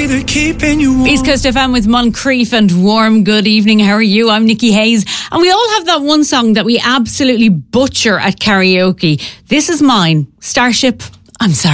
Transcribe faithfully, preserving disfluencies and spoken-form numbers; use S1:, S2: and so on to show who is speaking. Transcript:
S1: they're keeping you warm.
S2: East Coast F M with Moncrief and Warm. Good evening, how are you? I'm Nikki Hayes. And we all have that one song that we absolutely butcher at karaoke. This is mine, Starship, I'm Sorry.